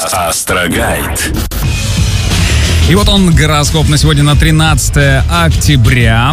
Астрогайд. И вот он, гороскоп на сегодня, на 13 октября.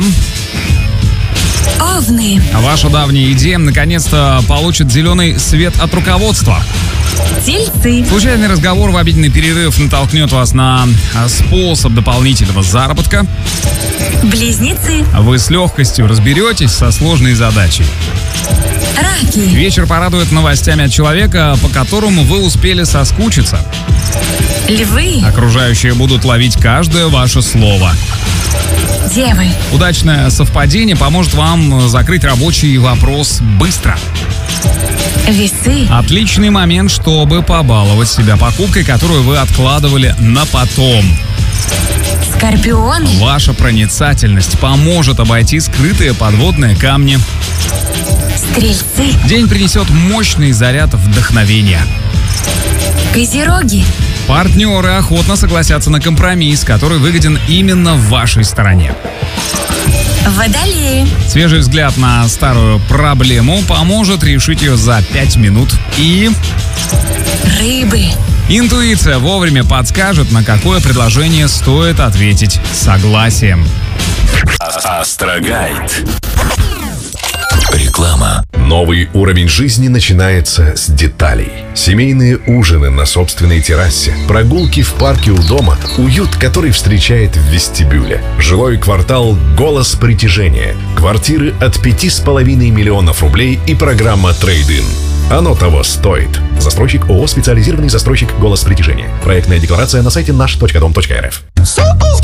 Овны. Ваша давняя идея наконец-то получит зеленый свет от руководства. Тельцы. Случайный разговор в обеденный перерыв натолкнет вас на способ дополнительного заработка. Близнецы. Вы с легкостью разберетесь со сложной задачей. Раки. Вечер порадует новостями от человека, по которому вы успели соскучиться. Львы. Окружающие будут ловить каждое ваше слово. Девы. Удачное совпадение поможет вам закрыть рабочий вопрос быстро. Весы. Отличный момент, чтобы побаловать себя покупкой, которую вы откладывали на потом. Скорпионы. Ваша проницательность поможет обойти скрытые подводные камни. Стрельцы. День принесет мощный заряд вдохновения. Козероги. Партнеры охотно согласятся на компромисс, который выгоден именно в вашей стороне. Водолеи. Свежий взгляд на старую проблему поможет решить ее за 5 минут. И Рыбы. интуиция вовремя подскажет, на какое предложение стоит ответить согласием. Астрогайд. Реклама. Новый уровень жизни начинается с деталей. Семейные ужины на собственной террасе, прогулки в парке у дома, уют, который встречает в вестибюле. Жилой квартал «Голос притяжения». Квартиры от 5,5 миллионов рублей и программа «Трейд-ин». Оно того стоит. Застройщик ООО «Специализированный застройщик «Голос притяжения». Проектная декларация на сайте наш.дом.рф.